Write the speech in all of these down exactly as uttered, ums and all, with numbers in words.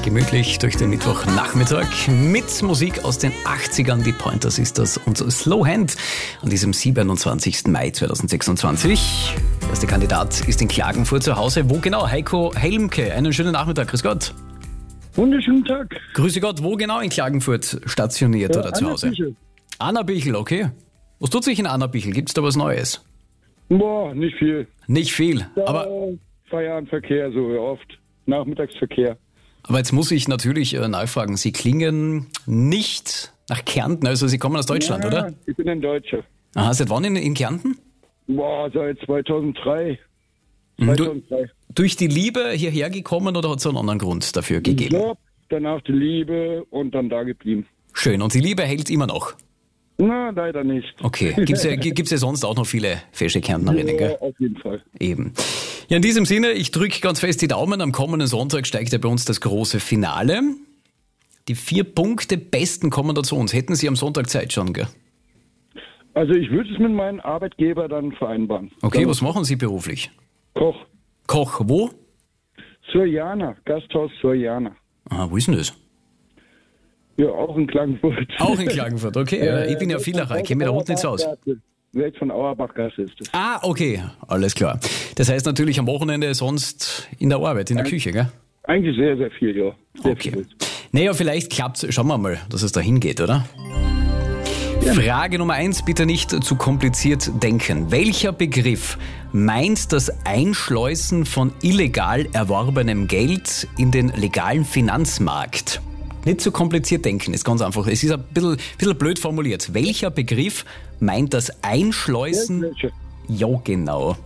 Gemütlich durch den Mittwochnachmittag mit Musik aus den achtzigern, die Pointer Sisters und Slow Hand an diesem siebenundzwanzigsten Mai zweitausendsechsundzwanzig. Der erste Kandidat ist in Klagenfurt zu Hause. Wo genau? Heiko Helmke. Einen schönen Nachmittag. Grüß Gott. Wunderschönen Tag. Grüße Gott. Wo genau in Klagenfurt stationiert Ja, oder zu Hause? Annabichel. Annabichel, okay. Was tut sich in Annabichel? Gibt es da was Neues? Boah, nicht viel. Nicht viel, Da aber... Feierabendverkehr, so oft. Nachmittagsverkehr. Aber jetzt muss ich natürlich äh, nachfragen, Sie klingen nicht nach Kärnten, also Sie kommen aus Deutschland, ja, oder? Ich bin ein Deutscher. Aha, seit wann in, in Kärnten? Boah, seit zweitausenddrei. Mhm, du, zweitausenddrei. durch die Liebe hierher gekommen oder hat es einen anderen Grund dafür gegeben? Job, danach die Liebe und dann da geblieben. Schön, und die Liebe hält immer noch? Na, leider nicht. Okay, gibt's ja, gibt's ja sonst auch noch viele fesche Kärntnerinnen, Ja, gell? auf jeden Fall. Eben. Ja, in diesem Sinne, ich drücke ganz fest die Daumen. Am kommenden Sonntag steigt ja bei uns das große Finale. Die vier Punkte Besten kommen da zu uns. Hätten Sie am Sonntag Zeit schon, gell? Also ich würde es mit meinem Arbeitgeber dann vereinbaren. Okay, Dann was machen Sie beruflich? Koch. Koch, wo? Surjana, Gasthaus Surjana. Aha, wo ist denn das? Ja, auch in Klagenfurt. Auch in Klagenfurt, okay. Ja, ich bin ja Villacher, ich kenne mich da unten nicht so aus. Weg von Auerbachgasse ist das. Ah, okay, alles klar. Das heißt natürlich am Wochenende sonst in der Arbeit, in der Küche, gell? Eigentlich sehr, sehr viel, ja. Sehr Okay. viel. Naja, vielleicht klappt's. Schauen wir mal, dass es da hingeht, oder? Frage Nummer eins, bitte nicht zu kompliziert denken. Welcher Begriff meint das Einschleusen von illegal erworbenem Geld in den legalen Finanzmarkt? Nicht zu kompliziert denken, ist ganz einfach. Es ist ein bisschen, bisschen blöd formuliert. Welcher Begriff meint das Einschleusen? Welche? Ja, genau.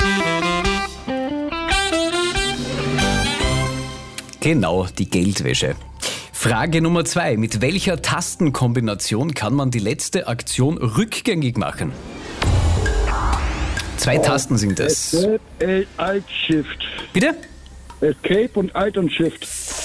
Genau, die Geldwäsche. Frage Nummer zwei. Mit welcher Tastenkombination kann man die letzte Aktion rückgängig machen? Zwei Tasten sind es. Escape, Alt, Alt, Shift. Bitte? Escape und Alt und Shift.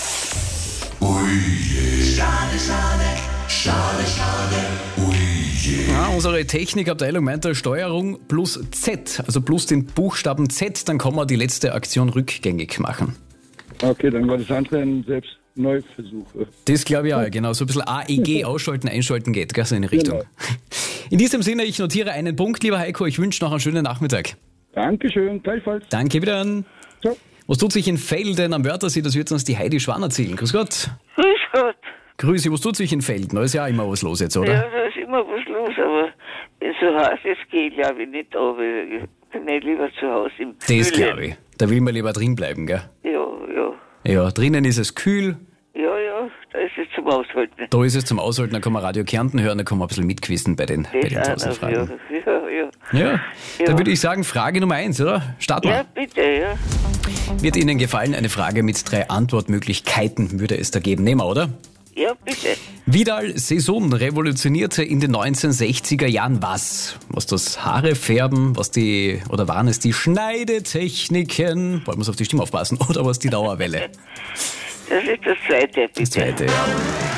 Schade, schade, schade, schade, ui je. Ja, unsere Technikabteilung meint der Steuerung plus Z, also plus den Buchstaben Z, dann kann man die letzte Aktion rückgängig machen. Okay, dann war das andere ein selbst Neuversuch. Das glaube ich auch, genau. So ein bisschen A E G, ausschalten, einschalten geht, gell, so in die Richtung. Genau. In diesem Sinne, ich notiere einen Punkt, lieber Heiko. Ich wünsche noch einen schönen Nachmittag. Dankeschön, gleichfalls. Danke, wieder an. Ciao. Was tut sich in Felden am Wörthersee? Das wird uns die Heidi Schwan erzählen. Grüß Gott. Grüß Gott. Grüße, was tut sich in Felden? Da ist ja auch immer was los jetzt, oder? Ja, da ist immer was los, aber wenn so heiß es geht, glaube ich nicht, aber ich bin nicht lieber zu Hause im Das Kühlen. glaube ich. Da will man lieber drin bleiben, gell? Ja, ja. Ja, drinnen ist es kühl, Ja, ja, da ist es zum Aushalten. da ist es zum Aushalten, da kann man Radio Kärnten hören, da kann man ein bisschen mitquissen bei den, bei den Das tausend auch noch, ja, Fragen. ja, ja. Ja, Ja. dann würde ich sagen, Frage Nummer eins, oder? Starten wir. Ja, bitte, ja. Wird Ihnen gefallen, eine Frage mit drei Antwortmöglichkeiten würde es da geben. Nehmen wir, oder? Ja, bitte. Vidal Sassoon revolutionierte in den neunzehnhundertsechziger Jahren was? Was das Haare färben, was die, oder waren es die Schneidetechniken? Wollen wir uns auf die Stimme aufpassen? Oder was die Dauerwelle? Das ist das Zweite, bitte. Das zweite, ja.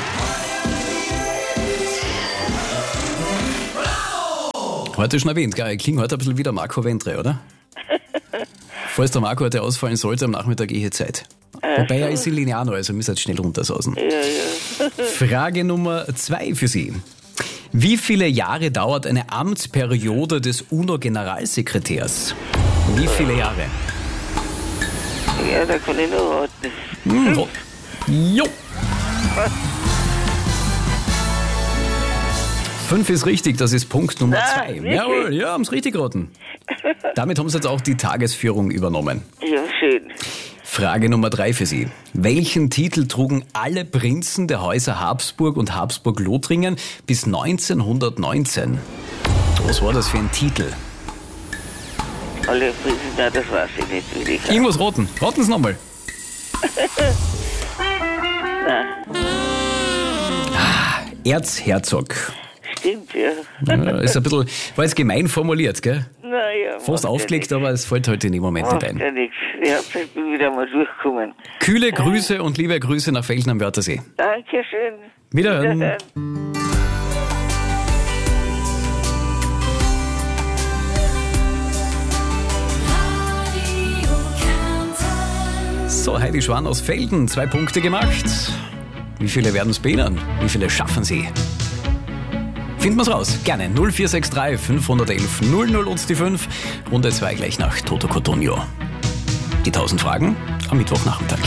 Heute schon erwähnt, gell? Ich klinge heute ein bisschen wie der Marco Ventre, oder? Falls der Marco heute ausfallen sollte, am Nachmittag eh Zeit. Wobei er ist in Lineano, also müsst ihr jetzt schnell runtersausen. Ja, ja. Frage Nummer zwei für Sie. Wie viele Jahre dauert eine Amtsperiode des UNO-Generalsekretärs? Wie viele Jahre? Ja, da kann ich noch warten. Hm, wo- jo. Fünf ist richtig, das ist Punkt Nummer Ah, zwei. wirklich? Jawohl, ja, haben es richtig geraten. Damit haben Sie jetzt auch die Tagesführung übernommen. Ja, schön. Frage Nummer drei für Sie. Welchen Titel trugen alle Prinzen der Häuser Habsburg und Habsburg-Lothringen bis neunzehnhundertneunzehn? Was war das für ein Titel? Alle Prinzen, nein, das weiß ich nicht, will ich sagen. Irgendwas raten. Raten Sie nochmal. Ah, Erzherzog. Stimmt, ja. Ja, ist ein bisschen, war jetzt gemein formuliert, gell? Naja. Fast aufgelegt, aber es fällt heute in dem Moment nicht Macht ein. ja nichts. Ich hab- ich bin wieder mal durchgekommen. Kühle Grüße und liebe Grüße nach Felden am Wörthersee. Dankeschön. Wiederhören. Wiederhören. So, Heidi Schwan aus Felden, zwei Punkte gemacht. Wie viele werden es behindern? Wie viele schaffen sie? Finden wir es raus. Gerne. null vier sechs drei fünf eins eins null null und die fünf. Runde zwei gleich nach Toto Cotugno. Die tausend Fragen am Mittwochnachmittag.